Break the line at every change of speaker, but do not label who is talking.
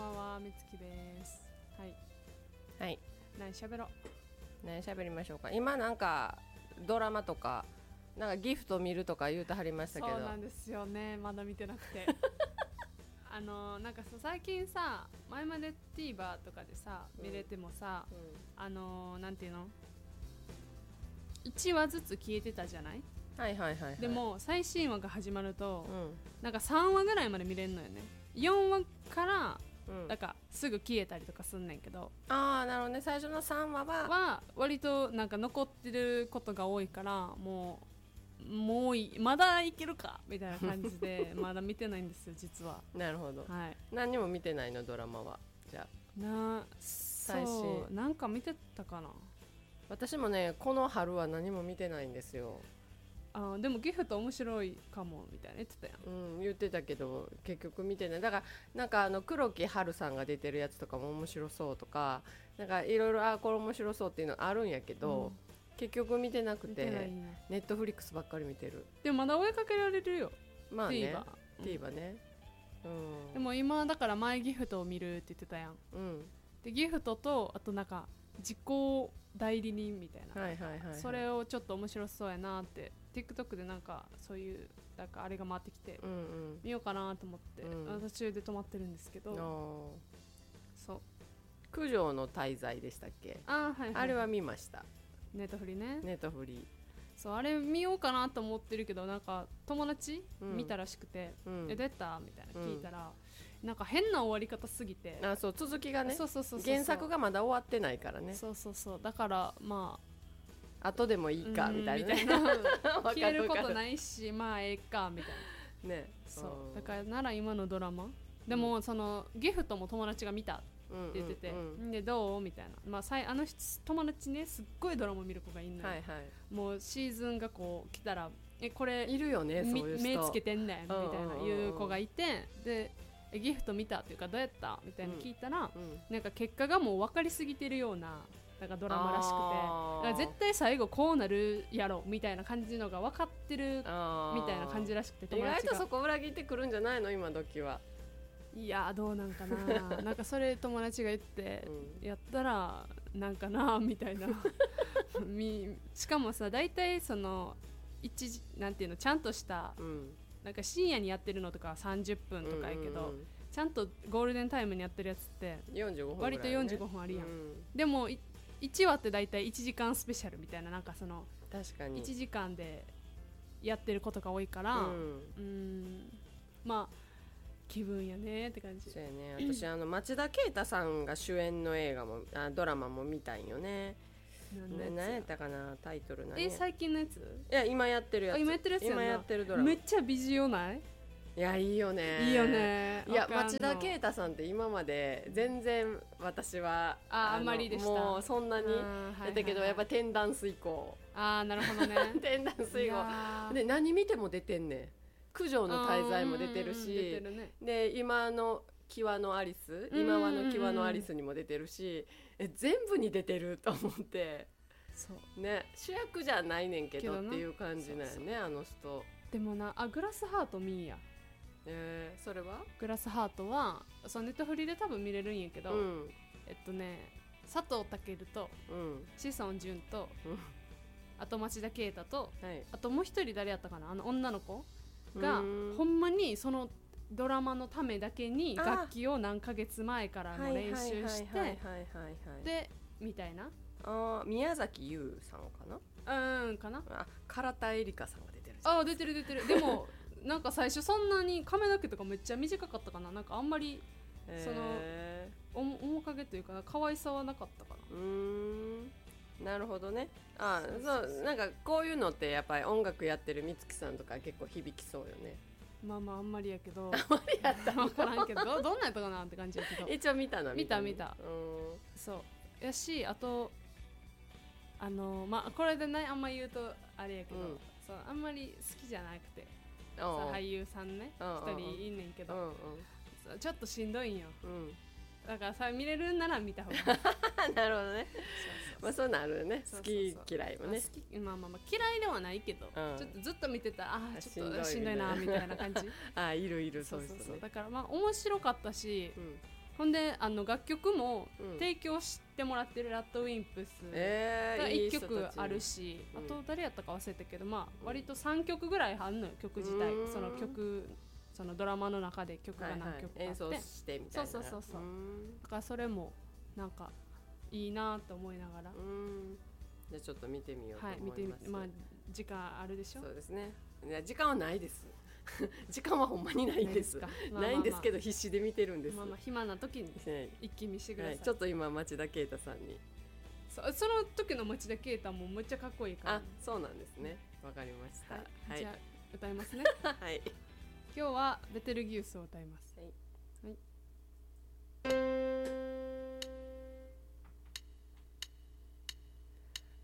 ばんは、みつきです。はい。
はい。
何喋ろう。
何喋りましょうか。今なんかドラマとかなんかギフト見るとか言うてはりましたけど。
そうなんですよね。まだ見てなくて。なんかさ、最近さ、前まで TVer とかでさ、見れてもさ、なんていうの？1話ずつ消えてたじゃない？
はいはいはい、はい。
でも最新話が始まると、なんか3話ぐらいまで見れるのよね。4話からなんかすぐ消えたりとかすんねんけど、
ああなるほどね。最初の3話は
割となんか残ってることが多いから、もうまだいけるかみたいな感じでまだ見てないんですよ実は。
なるほど、
はい、
何にも見てないのドラマは。じゃあ
最新なんか見てたかな。
私もねこの春は何も見てないんですよ。
でもギフト面白いかもみたいな言ってたやん。
言ってたけど結局見てない。だからなんか黒木華さんが出てるやつとかも面白そうとか、なんかいろいろこれ面白そうっていうのあるんやけど、結局見てなくて、ネットフリックスばっかり見てる。
でもまだ追いかけられるよ。
まあね TVer ね、
でも今だから前ギフトを見るって言ってたやん。でギフトとあとなんか自己代理人みたいな、それをちょっと面白そうやなって TikTok でなんかそういうなんかあれが回ってきて、見ようかなと思って、途中で止まってるんですけど、そう
九条の大罪でしたっけ。あれは見ました。
ネットフリね。
ネットフリ。
そうあれ見ようかなと思ってるけど、なんか友達、見たらしくて、出たみたいな聞いたら、なんか変な終わり方すぎて、
そう続きがね、
そう
原作がまだ終わってないからね。
そうだからま
あ後でもいいかみたいな、
消えることないしまあええかみたいな
ね。
そうだからなら今のドラマでも、そのギフトも友達が見たって言ってて、でどうみたいな、まあ、友達ねすっごいドラマ見る子がいんのよ、もうシーズンがこう来たらこれ
いるよね、そういう人
目つけてんねんみたいないう子がいて、でギフト見たっていうかどうやったみたいな聞いたら、なんか結果がもう分かりすぎてるようななんかドラマらしくて、だから絶対最後こうなるやろみたいな感じのが分かってるみたいな感じらしくて、
意外とそこ裏切ってくるんじゃないの今時は。
いやどうなんかななんかそれ友達が言って、やったらなんかなみたいなしかもさ大体そのなんていうのちゃんとした、なんか深夜にやってるのとか30分とかやけど、ちゃんとゴールデンタイムにやってるやつって
45分、
割と45分あるやん、でも1話って大体1時間スペシャルみたいな、なんかその
確かに
1時間でやってることが多いから、まあ気分やねって感じ。
そうやね。私町田啓太さんが主演の映画もドラマも見たいよね。何やったかなタイトル。
最近のやつ？
いや今やってるやつ。
今やってるやつやな。
今やってるドラマ
めっちゃ美人よない？
いやいいよね。
いいよね。
いや町田啓太さんって今まで全然私は
あんまりでした。
もうそんなにやったけど、やっぱテンダンス以降。
なるほどね。
テンダンス以降で何見ても出てんねん。九条の大罪も出てるし、で今の際のアリス、今はの際のアリスにも出てるし、全部に出てると思って、そうね、主役じゃないねんけどっていう感じなんよね。あの人
でもなグラスハート見んや。
それは
グラスハートはそうネットフリで多分見れるんやけど、佐藤健と、志尊淳と、あと町田啓太と、あともう一人誰やったかな、女の子がほんまにそのドラマのためだけに楽器を何ヶ月前からも練習してでみたいな。
宮崎優さんかな。
かな。
唐田絵里香さんが出てる。
出てるでもなんか最初そんなに髪の毛とかめっちゃ短かったかな。なんかあんまりその面影というか可愛さはなかったかな。
なるほどね。そうなんかこういうのってやっぱり音楽やってる美月さんとか結構響きそうよね。
まああんまりやけど
あんまりやった
分からんけどどんなんやったかなって感じやけど
一応見た。
そうやし、あとこれでねあんま言うとあれやけど、そうあんまり好きじゃなくて俳優さんね一人いんねんけど、ちょっとしんどいんよ。だからさ見れるんなら見た方がいい
なるほどね。そうなるね。好き嫌いもね。
まあ嫌いではないけど、ちょっとずっと見てたらちょっとしんどいなみたいな感じ
いるそう
だから面白かったし、 ほんで楽曲も提供してもらってるラッドウィンプスが1曲あるし、あと誰やったか忘れたけど、まあ割と3曲ぐらいあんのよ、曲自体。そのドラマの中で曲が何曲かあって、
演奏してみたいな。
そうだからそれもなんかいいなと思いながら、
じゃあちょっと見てみようと思います。見てみて、
まあ時間あるでしょ。
そうですね。いや時間はないです時間はほんまにないんです。ないんですけど必死で見てるんです。
暇な時に一気見してください。
ちょっと今町田啓太さんに、
その時の町田啓太もめっちゃかっこいいから。
あ、そうなんですね。わかりました。
じゃあ歌いますね。
はい。
今日はベテルギウスを歌います。
はい。